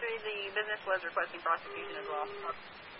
actually, the business was requesting prosecution as well.